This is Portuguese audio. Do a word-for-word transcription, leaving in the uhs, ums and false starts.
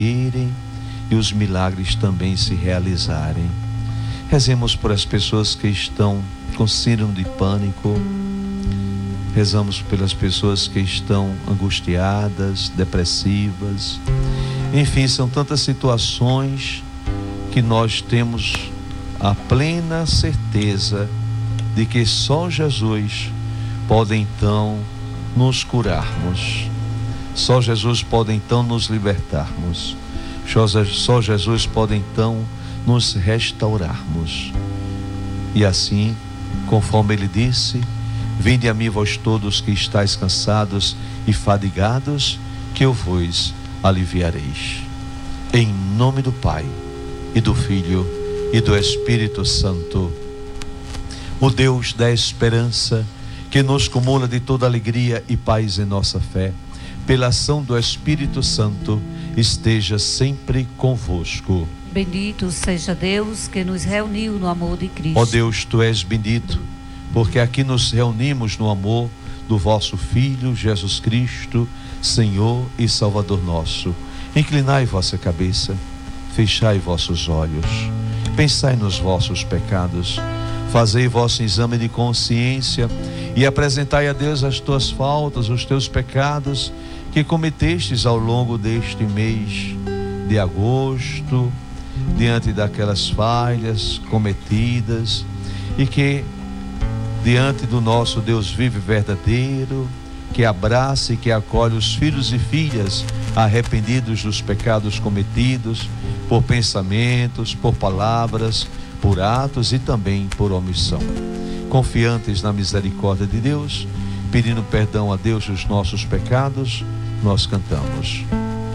irem e os milagres também se realizarem. Rezemos por as pessoas que estão com síndrome de pânico. Rezamos pelas pessoas que estão angustiadas, depressivas. Enfim, são tantas situações que nós temos a plena certeza de que só Jesus pode então nos curarmos. Só Jesus pode então nos libertarmos. Só Jesus pode então nos restaurarmos. E assim, conforme ele disse: vinde a mim vós todos que estáis cansados e fadigados, que eu vos aliviareis. Em nome do Pai, e do Filho, e do Espírito Santo. O Deus da esperança, que nos cumula de toda alegria e paz em nossa fé, pela ação do Espírito Santo, esteja sempre convosco. Bendito seja Deus que nos reuniu no amor de Cristo. Ó Deus, tu és bendito, porque aqui nos reunimos no amor do vosso Filho Jesus Cristo, Senhor e Salvador nosso. Inclinai vossa cabeça, fechai vossos olhos, pensai nos vossos pecados, fazei vosso exame de consciência e apresentai a Deus as tuas faltas, os teus pecados que cometestes ao longo deste mês de agosto, diante daquelas falhas cometidas, e que diante do nosso Deus vivo e verdadeiro, que abraça e que acolhe os filhos e filhas arrependidos dos pecados cometidos por pensamentos, por palavras, por atos e também por omissão. Confiantes na misericórdia de Deus, pedindo perdão a Deus dos nossos pecados, nós cantamos.